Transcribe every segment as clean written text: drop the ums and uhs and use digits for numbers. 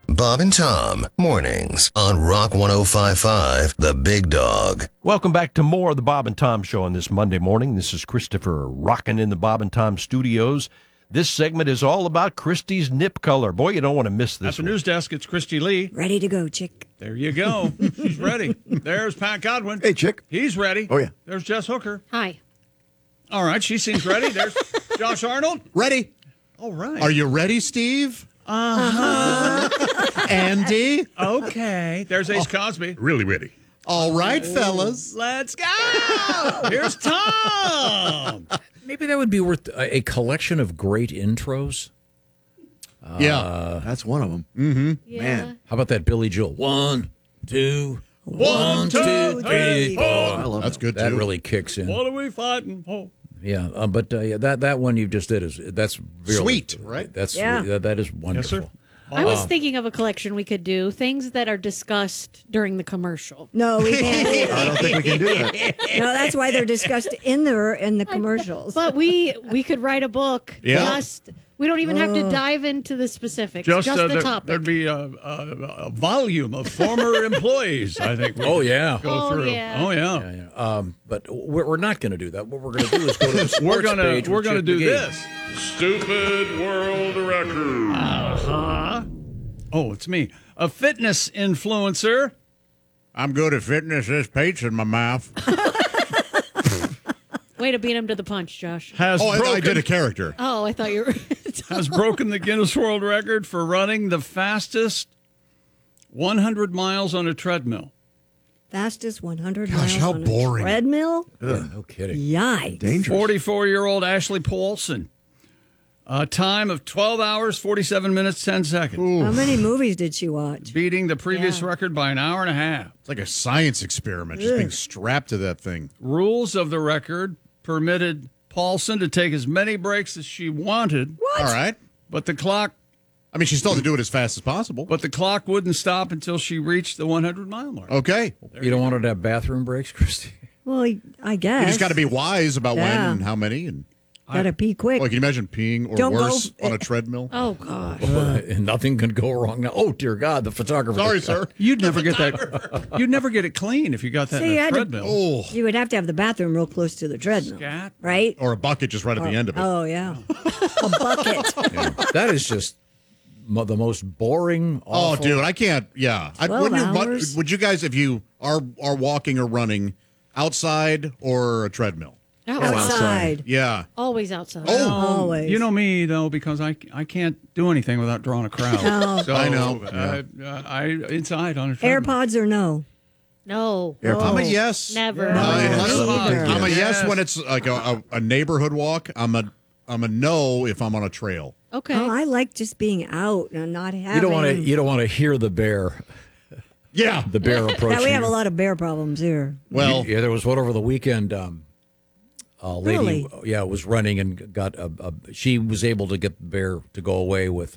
Bob and Tom, mornings on Rock 105.5, The Big Dog. Welcome back to more of the Bob and Tom Show on this Monday morning. This is Christopher rocking in the Bob and Tom studios. This segment is all about Christy's nip color. Boy, you don't want to miss this At the one. news desk, it's Christy Lee. Ready to go, chick. There you go. She's ready. There's Pat Godwin. Hey, chick. He's ready. Oh, yeah. There's Jess Hooker. Hi. All right, she seems ready. There's Josh Arnold. Ready? All right. Are you ready, Steve? Andy? Okay. There's Ace Cosby. Really ready. All right, fellas. Let's go. Here's Tom. Maybe that would be worth a collection of great intros. Yeah, that's one of them. Yeah. Man. How about that Billy Joel? 1, 2, One, two, three, four. I love that's good, That too. really kicks in. What are we fighting for? Yeah, that one you just did that's really, Sweet, right? That's Yeah. that is wonderful. sir. I was thinking of a collection we could do, things that are discussed during the commercial. No, we can't do I that. don't think we can do that. No, that's why they're discussed in the commercials. But we could write a book. Yeah. We don't even have to dive into the specifics. Just, the topic. There'd be a volume of former employees, I think. Oh yeah. Go through. yeah. Oh, yeah. Yeah. But we're not going to do that. What we're going to do is go to the sports page. We're with gonna Chip do McGee. this. Stupid world record. Oh, it's me. A fitness influencer. I'm good at fitness. There's pizza in my mouth. Way to beat him to the punch, Josh. Has Oh, broken, I did a character. Oh, I thought you were. has broken the Guinness World Record for running the fastest 100 miles on a treadmill. Fastest 100 Gosh, miles how on boring. a treadmill? Yeah, no kidding. Yikes. Dangerous. 44-year-old Ashley Paulson. A time of 12 hours, 47 minutes, 10 seconds. How many movies did she watch? Beating the previous Yeah. record by an hour and a half. It's like a science experiment, just being strapped to that thing. Rules of the record permitted Paulson to take as many breaks as she wanted, All right. but the clock She still had to do it as fast as possible. wouldn't stop until she reached the 100-mile mark. Okay. You don't want her to have bathroom breaks, Christy? Well, I guess. You just got to be wise about when Yeah. and how many. And Got to pee quick. can you imagine peeing or Don't go worse on a treadmill? Oh, gosh. And nothing can go wrong now. Oh dear God, the photographer. Sorry, sir. You'd never get that. You'd never get it clean if you got that See, in you a had to- treadmill. Oh, You would have to have the bathroom real close to the treadmill. Scat. Right? or a bucket just right at the end of it. Oh, yeah. A bucket. That is just the most boring. Oh, Awful. dude, I can't. Yeah, 12 hours? would you guys, if you are walking or running, outside or a treadmill? Outside. Yeah. Always outside. Oh, Always. You know me though, because I can't do anything without drawing a crowd. No. So I know. I inside on a treadmill. AirPods or no? No. I'm a yes. Never. I'm a yes Yes. when it's like a neighborhood walk. I'm a no if I'm on a trail. Okay. Oh, I like just being out and not having. You don't want to hear the bear. Yeah. The bear approaching. Now, we have you. a lot of bear problems here. Well, Yeah, there was one over the weekend. A lady, Really? was running and got she was able to get the bear to go away with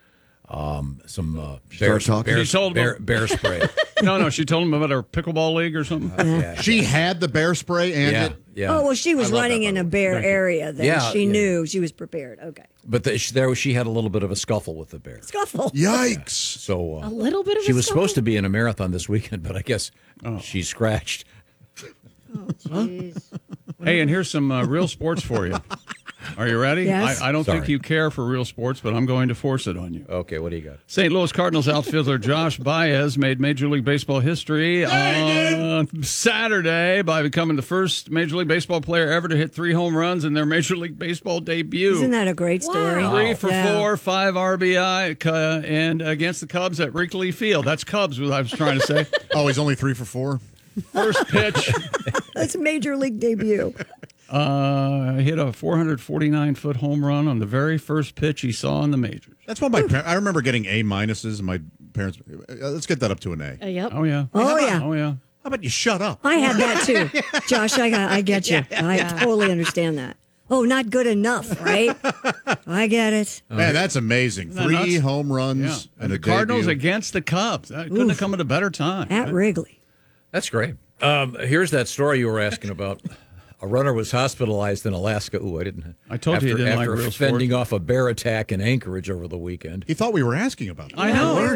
some bear, talking? bear, She told bear, him- bear spray. No, she told him about her pickleball league or something. she had the bear spray and yeah, it. yeah. Oh, well, she was I love running that, in by a the way. bear area. Then Yeah, she yeah. knew she was prepared. Okay. But she had a little bit of a scuffle with the bear. Scuffle. Yikes. So A little bit of she a was supposed to scuffle? be in a marathon this weekend, but I guess she scratched. Jeez. Hey, and here's some real sports for you. Are you ready? Yes. I don't think Sorry. you care for real sports, but I'm going to force it on you. Okay, what do you got? St. Louis Cardinals outfielder Josh Baez made Major League Baseball history on Saturday by becoming the first Major League Baseball player ever to hit 3 home runs in their Major League Baseball debut. Isn't that a great story? Wow. 3 for Yeah. 4, 5 RBI, and against the Cubs at Wrigley Field. That's Cubs, what I was trying to say. Oh, he's only 3 for 4. First pitch, That's a major league debut. hit a 449-foot home run on the very first pitch he saw in the majors. That's what my parents. I remember getting A minuses. My parents. Let's get that up to an A. Yep. Oh, yeah. Oh, yeah. Oh, yeah. How about you shut up? I had that too. Josh, I get you. I totally understand that. Oh, not good enough, right? I get it. Man, that's amazing. that 3 nuts? home runs Yeah. and the a Cardinals debut. against the Cubs. That couldn't have come at a better time. At Wrigley. That's great. Here's that story you were asking about. A runner was hospitalized in Alaska. Ooh, I didn't. I told you you didn't like after real fending sports. off a bear attack in Anchorage over the weekend. He thought we were asking about that. I know.